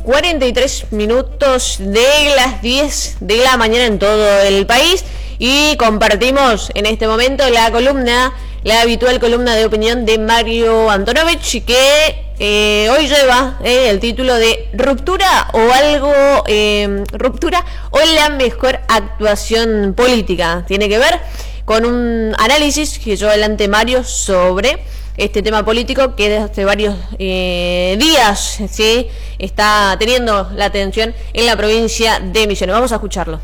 43 de las 10 de la mañana en todo el país y compartimos en este momento la habitual columna de opinión de Mario Antonovich, que hoy lleva el título de Ruptura o la mejor actuación política. Tiene que ver con un análisis que lleva adelante Mario sobre este tema político que desde hace varios días ¿sí? está teniendo la atención en la provincia de Misiones. Vamos a escucharlo.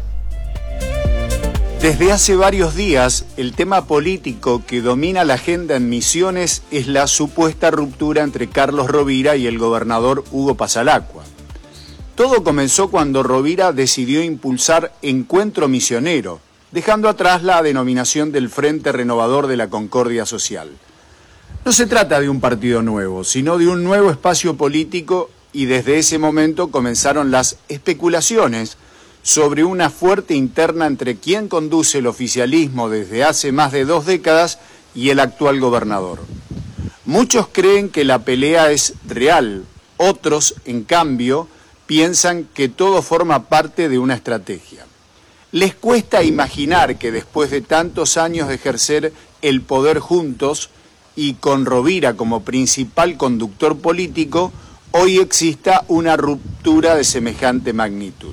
Desde hace varios días, el tema político que domina la agenda en Misiones es la supuesta ruptura entre Carlos Rovira y el gobernador Hugo Pasalacqua. Todo comenzó cuando Rovira decidió impulsar Encuentro Misionero, dejando atrás la denominación del Frente Renovador de la Concordia Social. No se trata de un partido nuevo, sino de un nuevo espacio político, y desde ese momento comenzaron las especulaciones sobre una fuerte interna entre quien conduce el oficialismo desde hace más de 2 décadas y el actual gobernador. Muchos creen que la pelea es real, otros, en cambio, piensan que todo forma parte de una estrategia. Les cuesta imaginar que después de tantos años de ejercer el poder juntos y con Rovira como principal conductor político, hoy exista una ruptura de semejante magnitud.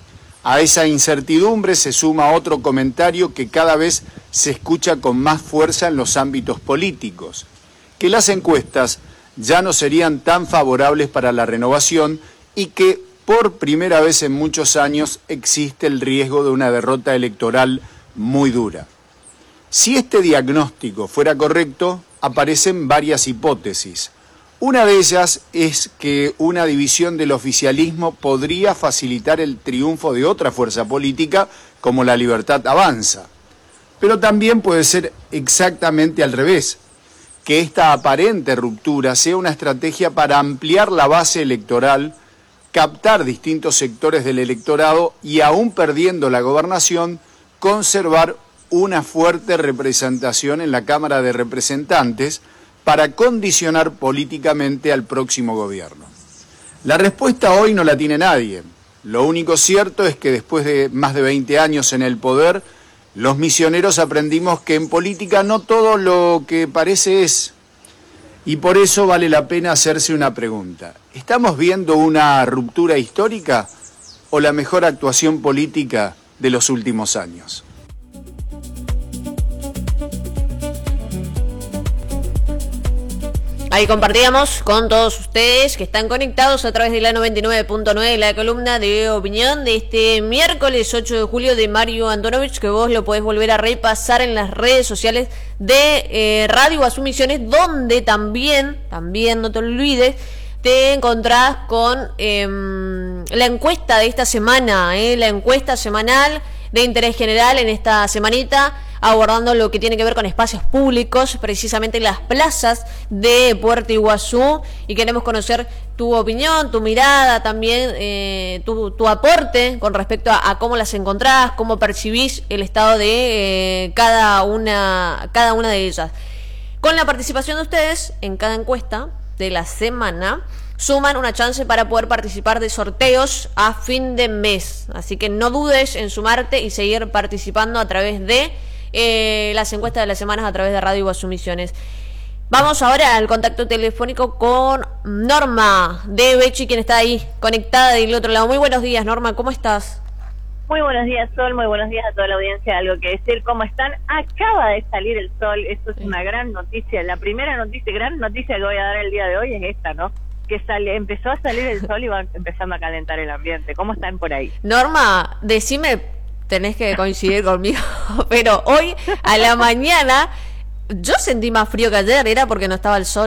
A esa incertidumbre se suma otro comentario que cada vez se escucha con más fuerza en los ámbitos políticos, que las encuestas ya no serían tan favorables para la renovación y que por primera vez en muchos años existe el riesgo de una derrota electoral muy dura. Si este diagnóstico fuera correcto, aparecen varias hipótesis. Una de ellas es que una división del oficialismo podría facilitar el triunfo de otra fuerza política como la Libertad Avanza. Pero también puede ser exactamente al revés, que esta aparente ruptura sea una estrategia para ampliar la base electoral, captar distintos sectores del electorado y, aún perdiendo la gobernación, conservar una fuerte representación en la Cámara de Representantes para condicionar políticamente al próximo gobierno. La respuesta hoy no la tiene nadie. Lo único cierto es que después de más de 20 años en el poder, los misioneros aprendimos que en política no todo lo que parece es. Y por eso vale la pena hacerse una pregunta. ¿Estamos viendo una ruptura histórica o la mejor actuación política de los últimos años? Ahí compartíamos con todos ustedes que están conectados a través de la 99.9, la columna de opinión de este miércoles 8 de julio de Mario Antonovich, que vos lo podés volver a repasar en las redes sociales de Radio Iguazú Misiones, donde también, no te olvides, te encontrás con la encuesta de esta semana, la encuesta semanal de interés general en esta semanita, abordando lo que tiene que ver con espacios públicos, precisamente las plazas de Puerto Iguazú, y queremos conocer tu opinión, tu mirada, también tu aporte con respecto a cómo las encontrás, cómo percibís el estado de cada una de ellas. Con la participación de ustedes en cada encuesta de la semana, suman una chance para poder participar de sorteos a fin de mes, así que no dudes en sumarte y seguir participando a través de las encuestas de las semanas a través de Radio Iguazú Misiones. Vamos ahora al contacto telefónico con Norma de Bechi, quien está ahí conectada del otro lado. Muy buenos días, Norma, ¿cómo estás? Muy buenos días, Sol, muy buenos días a toda la audiencia. Algo que decir, ¿cómo están? Acaba de salir el sol, esto es una gran noticia. La primera gran noticia que voy a dar el día de hoy es esta, ¿no? Que empezó a salir el sol y va empezando a calentar el ambiente. ¿Cómo están por ahí? Norma, decime, tenés que coincidir conmigo, pero hoy a la mañana yo sentí más frío que ayer. ¿Era porque no estaba el sol?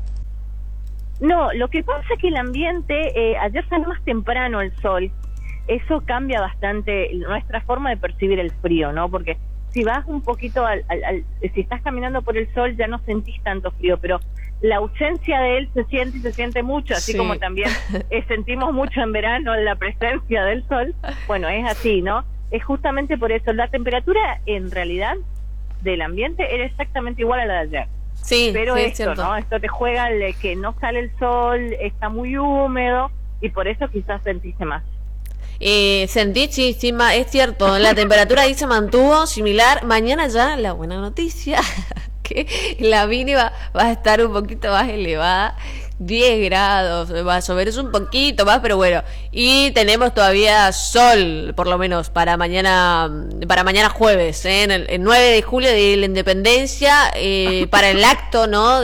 No, lo que pasa es que el ambiente, ayer salió más temprano el sol. Eso cambia bastante nuestra forma de percibir el frío, ¿no? Porque si vas un poquito si estás caminando por el sol ya no sentís tanto frío, pero la ausencia de él se siente y se siente mucho, así sí, como también sentimos mucho en verano la presencia del sol. Bueno, es así, ¿no? Es justamente por eso. La temperatura, en realidad, del ambiente era exactamente igual a la de ayer. Sí, pero sí, esto, ¿no? Esto te juega que no sale el sol, está muy húmedo, y por eso quizás sentiste más. Sentí, sí, es cierto, la temperatura ahí se mantuvo similar. Mañana ya la buena noticia, que la mínima va a estar un poquito más elevada, 10 grados, va a llover es un poquito más, pero bueno, y tenemos todavía sol, por lo menos para mañana jueves, el 9 de julio de la Independencia, para el acto, ¿no?,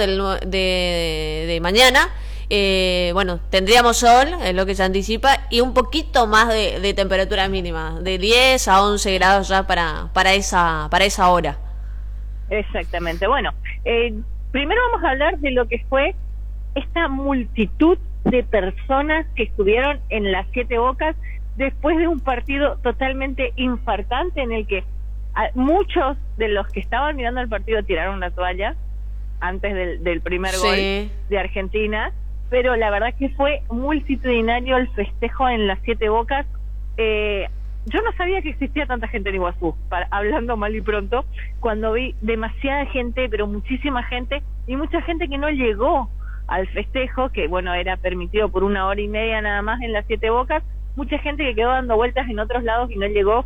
de mañana. Bueno, tendríamos sol, es lo que se anticipa, y un poquito más de temperatura mínima, de 10 a 11 grados ya para esa hora. Exactamente. Bueno, primero vamos a hablar de lo que fue esta multitud de personas que estuvieron en las Siete Bocas después de un partido totalmente infartante en el que muchos de los que estaban mirando el partido tiraron la toalla antes del primer gol de Argentina, pero la verdad que fue multitudinario el festejo en las Siete Bocas. Yo no sabía que existía tanta gente en Iguazú, hablando mal y pronto, cuando vi demasiada gente, pero muchísima gente, y mucha gente que no llegó al festejo, que bueno, era permitido por 1 hora y media nada más en las Siete Bocas, mucha gente que quedó dando vueltas en otros lados y no llegó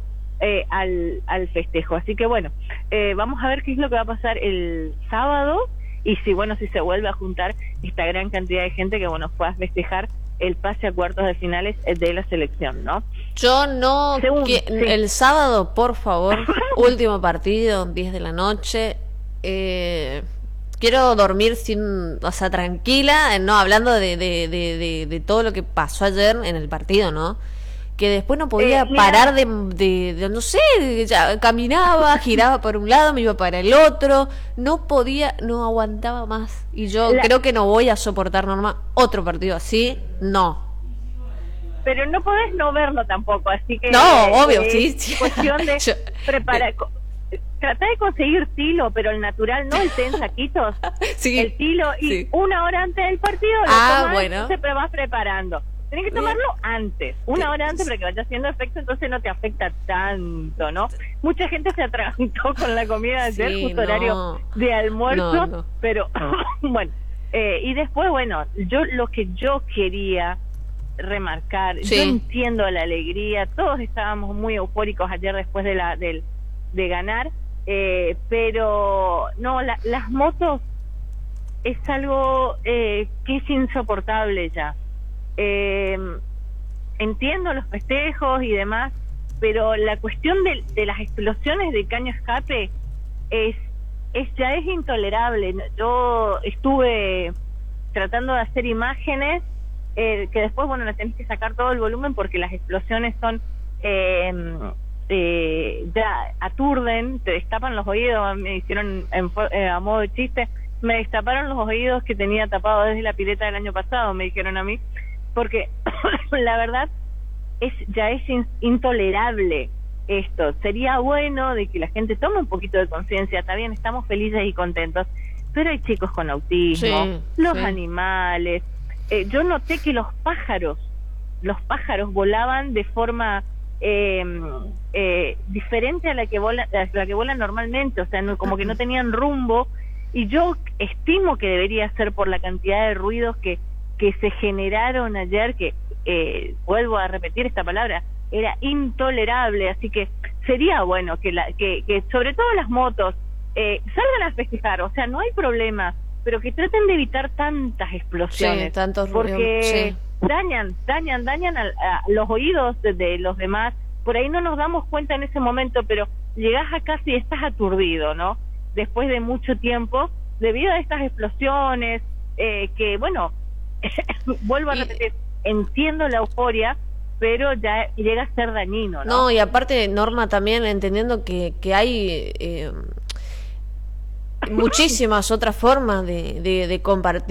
al festejo. Así que bueno, vamos a ver qué es lo que va a pasar el sábado, y si se vuelve a juntar esta gran cantidad de gente que bueno, fue a festejar el pase a cuartos de finales de la selección, ¿no? Yo no... El sábado, por favor, último partido, 10 de la noche, quiero dormir tranquila, no hablando de todo lo que pasó ayer en el partido, ¿no? Que después no podía parar de no sé, ya caminaba, giraba por un lado, me iba para el otro, no aguantaba más. Y yo creo que no voy a soportar, Norma, otro partido así, no. Pero no podés no verlo tampoco, así que... No, obvio, sí. Cuestión de preparar... Tratá de conseguir tilo, pero el natural, no el té en saquitos. Sí, el tilo, y 1 hora antes del partido se vas preparando. Tenés que tomarlo antes, 1 hora antes, para que vaya haciendo efecto, entonces no te afecta tanto, ¿no? Mucha gente se atragantó con la comida de ayer, justo horario de almuerzo, pero bueno, y después, bueno, lo que yo quería remarcar, yo entiendo la alegría, todos estábamos muy eufóricos ayer después de ganar, pero no, las motos es algo que es insoportable ya. Entiendo los festejos y demás, pero la cuestión de las explosiones de caño escape ya es intolerable. Yo estuve tratando de hacer imágenes que después, bueno, le tenés que sacar todo el volumen porque las explosiones son ya aturden, te destapan los oídos. Me hicieron a modo de chiste, me destaparon los oídos que tenía tapados desde la pileta del año pasado, me dijeron a mí, porque la verdad ya es intolerable esto. Sería bueno de que la gente tome un poquito de conciencia. Está bien, estamos felices y contentos, pero hay chicos con autismo, los animales. Yo noté que los pájaros volaban de forma diferente a la que vuelan normalmente, o sea, como que no tenían rumbo, y yo estimo que debería ser por la cantidad de ruidos que se generaron ayer, que vuelvo a repetir esta palabra, era intolerable. Así que sería bueno que sobre todo las motos salgan a festejar, o sea, no hay problema, pero que traten de evitar tantas explosiones, tantos porque dañan a los oídos de los demás. Por ahí no nos damos cuenta en ese momento, pero llegás a casa y estás aturdido, ¿no? Después de mucho tiempo, debido a estas explosiones, que bueno, vuelvo a repetir, entiendo la euforia, pero ya llega a ser dañino, ¿no? No, y aparte, Norma, también entendiendo que hay muchísimas otras formas de compartir